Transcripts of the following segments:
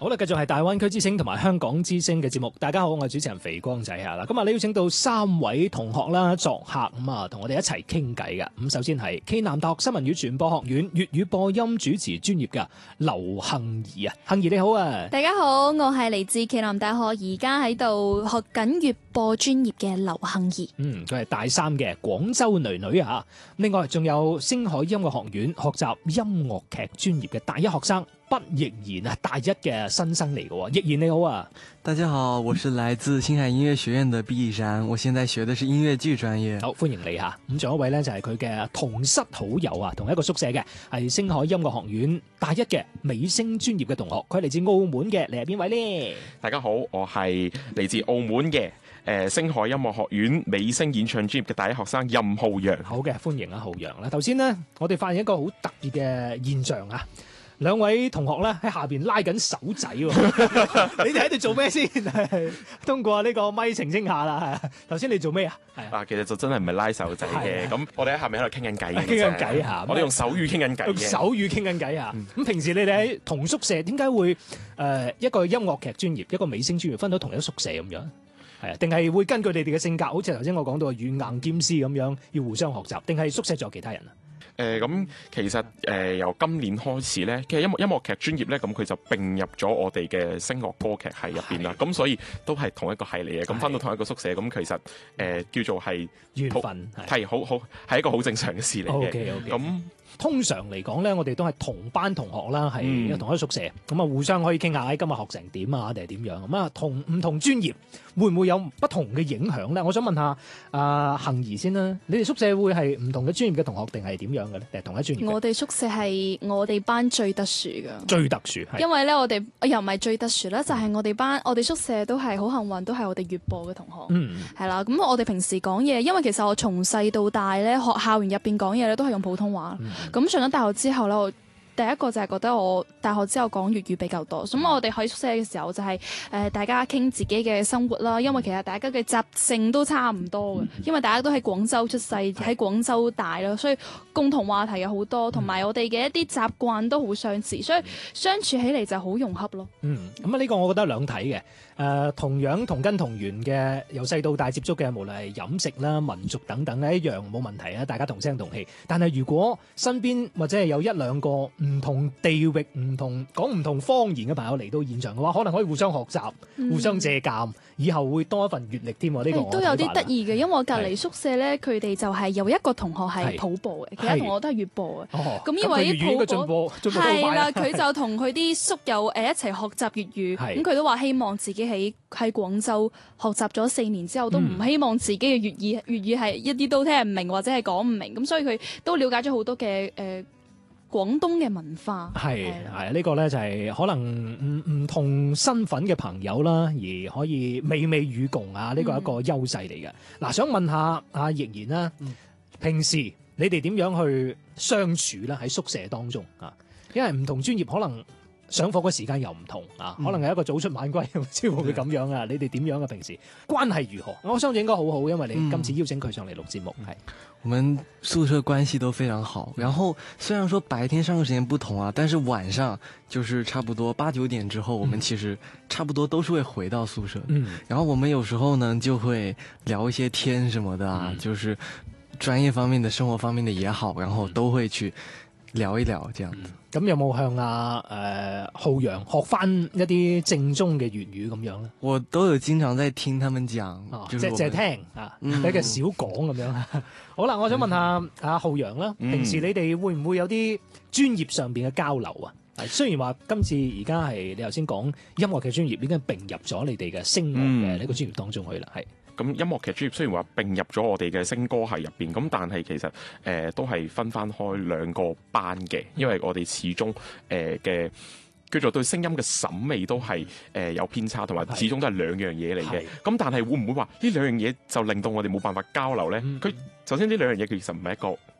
好啦，繼續係大灣區之聲同埋香港之聲嘅節目。大家好，我係主持人肥光仔啊！嗱，今日你邀請到3位同學啦作客咁啊，同我哋一齊傾偈嘅。咁首先係暨南大學新聞與傳播學院粵語播音主持專業嘅劉杏兒啊，杏兒你好啊！ 大家好，我係嚟自暨南大學，而家喺度學緊粵播專業嘅劉杏兒。 佢係大3嘅廣州女女啊！另外仲有星海音樂學院學習音樂劇專業嘅大1學生畢奕然啊，大1嘅新生嚟嘅喎，奕然你好啊！ 大家好，我是來自星海音樂學院的畢奕然，我現在學的是音樂劇專業。 好，歡迎你嚇！咁仲有一位咧就係佢嘅同室好友啊，同一個宿舍嘅，係星海音樂學院大1嘅美聲專業嘅同學，佢係嚟自澳門嘅，你係邊位呢？ 大家好，我係嚟自澳門嘅星海音樂學院美聲演唱專業嘅大1學生任浩洋。 好嘅，歡迎啊浩洋啦！頭先呢，我哋發現一個好特別嘅現象啊！兩位同學咧喺下邊拉緊手仔喎，你哋喺度做咩先？通過呢個咪澄清下啦。頭先你做咩啊？ 其實就真係唔係拉手仔嘅，咁我哋喺下面喺度傾緊偈， 傾緊偈嚇。 我哋用手語傾緊偈嘅， 用手語傾緊偈嚇。咁平時你哋喺同宿舍，點解會一個音樂劇專業，一個美聲專業分到同一宿舍咁樣？係啊，定係會根據你哋嘅性格，好似頭先我講到軟硬兼施咁樣，要互相學習，定係宿舍仲有其他人啊？ 咁其實由今年開始咧，其實音樂劇專業咧，咁佢就並入咗我哋嘅聲樂歌劇系入邊啦。咁所以都係同一個系嚟嘅，咁返到同一個宿舍，咁其實叫做係緣分， 係好係一個好正常嘅事嚟嘅。 OK。 咁通常嚟講咧，我哋都係同班同學啦，係同一宿舍，咁啊互相可以傾下今日學成點啊，定係點樣咁啊？同唔同專業會唔會有不同嘅影響咧？我想問下杏兒先啦，你哋宿舍會係唔同嘅專業嘅同學定係點樣嘅咧？定係同一專業？ 我哋宿舍係我哋班最特殊㗎， 最特殊係因為咧我哋又唔係最特殊啦，就係我哋班我哋宿舍都係好幸運，都係我哋粵播嘅同學，係啦。咁我哋平時講嘢，因為其實我從細到大咧，學校園入邊講嘢咧都係用普通話。咁上咗大學之後咧，我第一個就係覺得我大學之後講粵語比較多。咁我哋喺宿舍嘅時候就係大家傾自己嘅生活啦，因為其實大家嘅習性都差唔多嘅，因為大家都喺廣州出世，喺廣州大啦，所以共同話題有好多，同埋我哋嘅一啲習慣都好相似，所以相處起嚟就好融洽咯。 咁呢個我覺得兩睇嘅。同樣同根同源嘅，由細到大接觸嘅，無論係飲食啦、民族等等咧，一樣冇問題啊！大家同聲同氣。但係如果身邊或者係有1-2個唔同地域、講唔同方言嘅朋友嚟到現場嘅話，可能可以互相學習、互相借鑑，以後會多一份閲歷添喎。呢個都有啲得意嘅，因為我隔離宿舍咧，佢哋就係有一個同學係普播嘅，其他同學都係粵播嘅。咁因為啲普播係啦，佢就同佢啲宿友一齊學習粵語，咁佢都話希望自己喺廣州學習咗4年之後，都唔希望自己嘅粵語係一啲都聽唔明或者係講唔明，咁所以佢都了解咗好多嘅廣東嘅文化。係呢個咧就係可能唔同身份嘅朋友啦，而可以美美與共啊！呢個係一個優勢嚟嘅。嗱，想問下阿奕然啦，平時你哋點樣去相處啦？喺宿舍當中啊，因為唔同專業可能上課嘅時間又唔同啊，可能係一個早出晚歸，先會咁樣啊。你哋點樣啊？平時關係如何？我相信應該好好，因為你今次邀請佢上嚟錄節目。 我們宿舍關係都非常好，然後雖然說白天上課時間不同啊，但是晚上就是差不多8-9點之後，我們其實差不多都是會回到宿舍。然後我們有時候呢就會聊一些天什麼的啊，就是專業方面的、生活方面的也好，然後都會去聊一聊這樣子。 咁有冇向浩洋學翻一啲正宗嘅粵語咁樣咧？ 我都有經常在聽他們講， 即係聽啊，比較少講咁樣。好啦，我想問下阿浩洋啦，平時你哋會唔會有啲專業上邊嘅交流啊？雖然話今次而家係你頭先講音樂劇專業已經並入咗你哋嘅聲樂嘅呢個專業當中去啦，係。 咁音樂劇專業雖然話並入咗我哋嘅聲歌系入邊，咁但係其實都係分翻開2個班嘅，因為我哋始終嘅叫做對聲音嘅審美都係有偏差，同埋始終都係2樣嘢嚟嘅。咁但係會唔會話呢2樣嘢就令到我哋冇辦法交流咧？佢首先呢2樣嘢其實唔係一個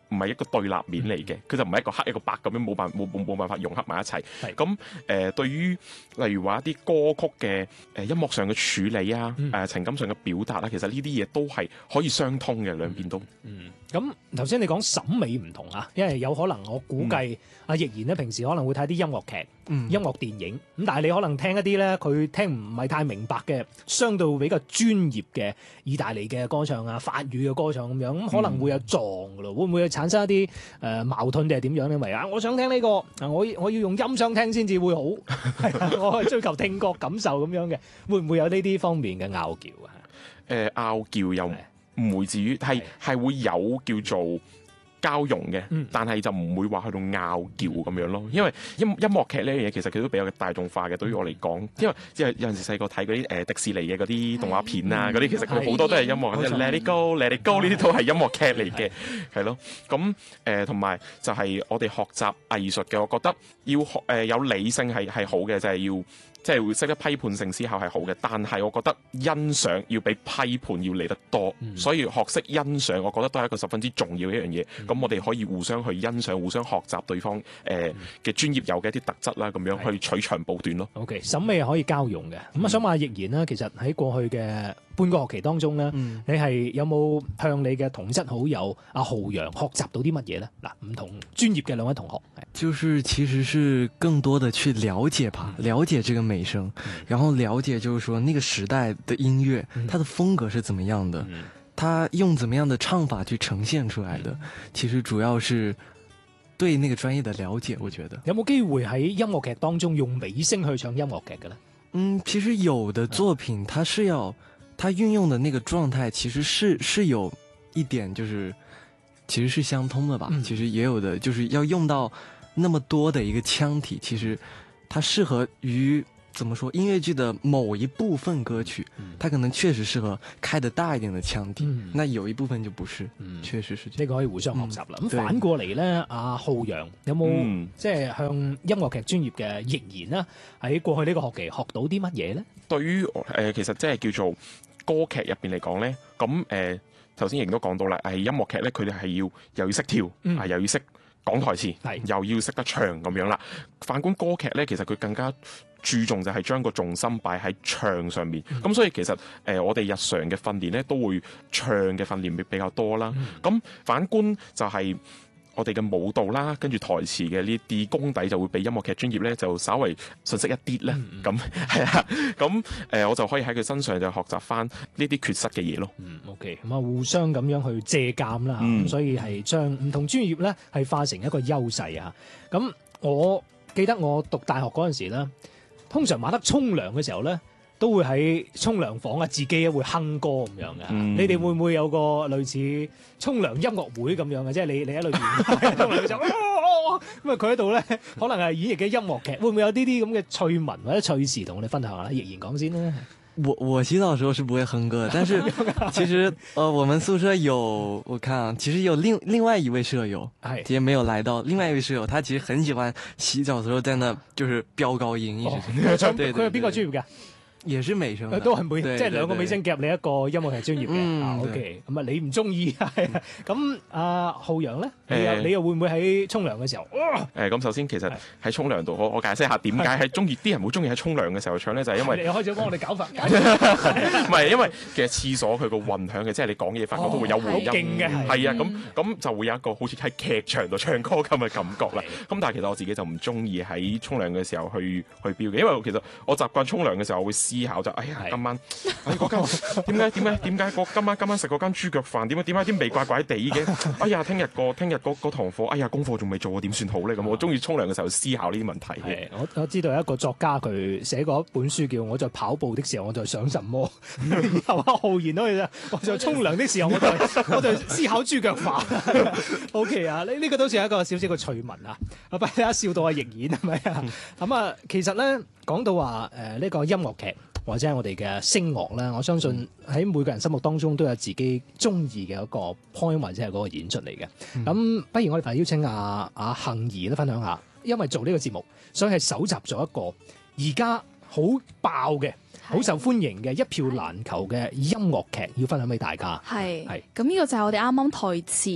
唔係一個對立面嚟嘅，佢就唔係一個黑一個白咁樣，冇辦法融合埋一齊。咁對於例如話一啲歌曲嘅音樂上嘅處理啊，情感上嘅表達啦，其實呢啲嘢都係可以相通嘅，兩邊都。 咁頭先你講審美唔同啊，因為有可能我估計阿易然咧平時可能會睇啲音樂劇、音樂電影，咁但係你可能聽一啲咧佢聽唔係太明白嘅，相對比較專業嘅意大利嘅歌唱啊、法語嘅歌唱咁樣，咁可能會有撞噶咯，會唔會產生一啲矛盾定係點樣咧？因為啊，我想聽呢個，我要用音箱聽先至會好，我係追求聽覺感受咁樣嘅，會唔會有呢啲方面嘅拗撬啊？ 拗撬又唔會至於，係會有叫做交融嘅，但係就唔會話去到拗撬咁樣咯。因為音樂劇呢樣嘢其實佢都比較大眾化嘅，對於我嚟講，因為有陣時細個睇嗰啲迪士尼嘅嗰啲動畫片啊，嗰啲其實佢好多都係音樂，即係 Let It Go、Let It Go 呢啲都係音樂劇嚟嘅，係咯。咁同埋就係我哋學習藝術嘅，我覺得要學有理性係好嘅，就係要。即係會識得批判性思考係好嘅，但係我覺得欣賞要比批判要嚟得多，所以學識欣賞，我覺得都係一個十分之重要嘅一樣嘢。咁我哋可以互相去欣賞、互相學習對方嘅專業有嘅一啲特質啦，咁樣去取長補短咯。OK， 審美係可以交融嘅。咁想問下易然啦，其實喺過去嘅半個學期當中咧，你係有冇向你嘅同質好友阿浩洋學習到啲乜嘢咧？嗱，唔同專業嘅兩位同學， 就是其實是更多的去了解吧，了解這個美聲，然後了解就是說那個時代的音樂，它的風格是怎麼樣的，它用怎麼樣的唱法去呈現出來的，其實主要是對那個專業的了解，我覺得。 有冇機會喺音樂劇當中用美聲去唱音樂劇嘅咧？ 其實有的作品它是要。它運用的那個狀態其實是有一點就是其實是相通的吧，其實也有的就是要用到那麼多的一個腔體，其實它適合於怎麼說音樂劇的某一部分歌曲，它可能確實適合開得大一點的腔體，那有一部分就不是，確實是這個可以互相學習啦。咁反過嚟咧，阿浩洋有冇即係向音樂劇專業嘅易然啦，喺過去呢個學期學到啲乜嘢咧？對於其實即係叫做歌劇入邊嚟講咧，咁頭先亦都講到啦，係音樂劇咧，佢哋係又要識跳，又要識講台詞，又要識得唱咁樣啦。反觀歌劇咧，其實佢更加注重就係將個重心擺喺唱上面。咁所以其實我哋日常嘅訓練咧，都會唱嘅訓練比較多啦。咁反觀就係我哋嘅舞蹈啦，跟住台詞嘅呢啲功底就會比音樂劇專業咧就稍微熟悉一啲咧。咁係啊，咁我就可以喺佢身上就學習翻呢啲缺失嘅嘢咯。 OK， 咁啊互相咁樣去借鑑啦，咁所以係將唔同專業咧係化成一個優勢啊。咁我記得我讀大學嗰陣時咧，通常馬德沖涼嘅時候咧，都會喺沖涼房啊，自己會哼歌咁樣嘅。你哋會唔會有個類似沖涼音樂會咁樣嘅？即係你喺裏邊沖涼嘅時候，咁啊佢喺度咧，可能係演繹嘅音樂劇，會唔會有呢啲咁嘅趣聞或者趣事同我哋分享下咧？易然講先啦。 我洗澡的時候是不會哼歌的，但是其實我們宿舍有，我看啊，其實有另外一位舍友，其實沒有來到。另外一位舍友，他其實很喜歡洗澡的時候在那就是飆高音，一直唱。 佢係邊個專業嘅？ 也是美聲， 都係美，即係兩個美聲夾你一個音樂劇專業嘅。OK， 咁啊你唔中意咁浩洋咧，你又會唔會喺沖涼嘅時候？ 咁首先其實喺沖涼度，我解釋下點解係中意啲人會中意喺沖涼嘅時候唱咧，就係因為你開始幫我哋搞法， 唔係因為其實廁所佢個混響嘅，即係你講嘢發覺都會有回音嘅，係啊，咁就會有一個好似喺劇場度唱歌咁嘅感覺啦。咁但係其實我自己就唔中意喺沖涼嘅時候去飆嘅，因為其實我習慣沖涼嘅時候會思考就，哎呀，今晚嗰間點解今晚食嗰間豬腳飯點解啲味怪怪地嘅？哎呀，聽日嗰堂課，哎呀，功課仲未做，點算好咧？咁我中意沖涼嘅時候思考呢啲問題嘅。 我知道有一個作家佢寫過一本書叫《我在跑步的時候我在想什麼》，然後浩然都係我在沖涼的時候我在思考豬腳飯。OK 啊，呢個都算係一個少少嘅趣聞啊！不過大家笑到係逆演係咪啊？咁啊，其實咧講到話呢個音樂劇。或者係我哋嘅聲樂咧，我相信喺每個人心目當中都有自己中意嘅一個 point 或者係嗰個演出嚟嘅。咁不如我哋快邀請阿杏兒咧分享下，因為做呢個節目，所以係搜集咗一個而家好爆嘅、好受歡迎嘅一票難求嘅音樂劇，要分享俾大家。 係咁呢個就係我哋啱啱台詞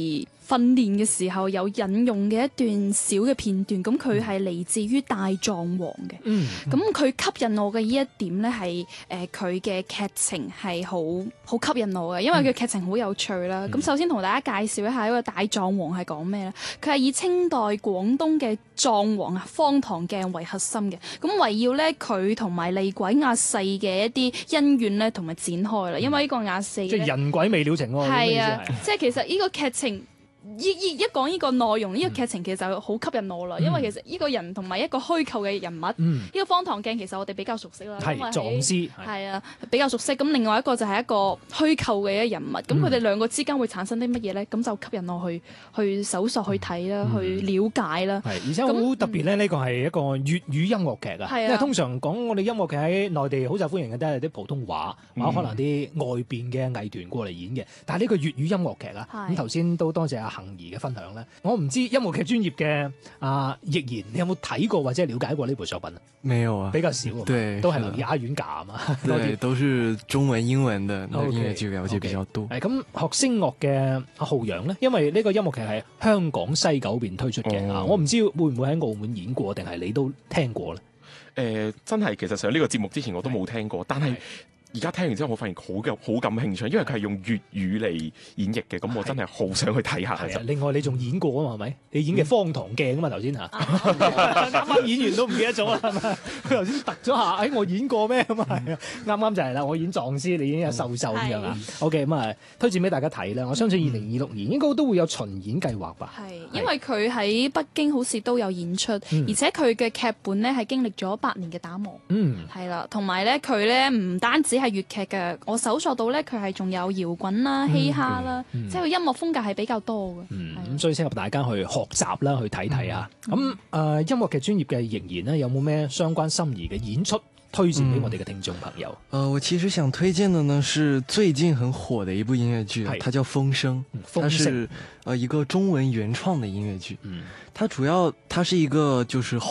訓練嘅時候有引用嘅一段小嘅片段，咁佢係嚟自於大狀王嘅。咁佢吸引我嘅呢一點咧係佢嘅劇情係好吸引我嘅，因為佢劇情好有趣啦。咁首先同大家介紹一下呢個大狀王係講咩咧？佢係以清代廣東嘅狀王方唐鏡為核心嘅，咁圍繞咧佢同埋厲鬼壓世嘅一啲恩怨咧同埋展開啦。因為呢個壓世即係人鬼未了情喎。 係啊，即係其實呢個劇情。一講呢個內容，呢個劇情其實就好吸引我啦。因為其實呢個人同埋一個虛構嘅人物，呢個方唐鏡其實我哋比較熟悉啦。 係狀師， 係啊，比較熟悉。咁另外一個就係一個虛構嘅人物。咁佢哋兩個之間會產生啲乜嘢咧？咁就吸引我去搜索、去睇啦、去了解啦。 係，而且好特別咧，呢個係一個粵語音樂劇啊。因為通常講我哋音樂劇喺內地好受歡迎嘅都係啲普通話，或者可能啲外邊嘅藝團過嚟演嘅。但係呢個粵語音樂劇啊，咁頭先都多謝阿杏兒嘅分享咧。我唔知音樂劇專業嘅易賢，你有冇睇過或者了解過呢部作品啊？ 沒有啊， 比較少。 對， 都係留意阿遠㗎嘛。 對，都是中文、英文的音樂劇了解比較多。 咁學聲樂嘅阿浩洋咧，因為呢個音樂劇係香港西九邊推出嘅我唔知會唔會喺澳門演過，定係你都聽過咧？ 真係其實上呢個節目之前我都冇聽過，但係而家聽完之後，我發現好感興趣，因為佢係用粵語嚟演繹嘅，咁我真係好想去睇下。 另外你仲演過啊嘛，係咪？你演嘅方唐鏡啊嘛，頭先嚇，啱啱演完都唔記得咗啦，係咪？佢頭先突咗下，我演過咩咁啊？係啊，啱啱就係啦，我演狀師，你演阿秀秀咁樣啊。OK， 咁啊，推薦俾大家睇啦。我相信2026年應該都會有巡演計劃吧。 係，因為佢喺北京好似都有演出，而且佢嘅劇本咧係經歷咗8年嘅打磨。係啦，同埋咧佢咧唔單止係粵劇嘅，我搜索到咧佢係仲有搖滾啦、嘻哈啦，即係個音樂風格係比較多嘅。 咁所以適合大家去學習啦，去睇睇啊。咁音樂劇專業嘅仍然咧，有冇咩相關心儀嘅演出推薦俾我哋嘅聽眾朋友？ 我其實想推薦的呢是最近很火的一部音樂劇，它叫《風聲》，它是一個中文原創的音樂劇。它是一個就是